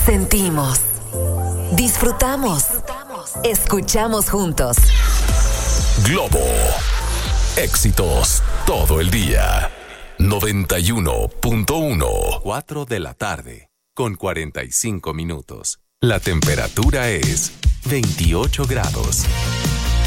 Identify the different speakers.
Speaker 1: Sentimos, disfrutamos, escuchamos juntos.
Speaker 2: Globo. Éxitos todo el día. 91.1. 4 de la tarde, con 45 minutos. La temperatura es 28 grados.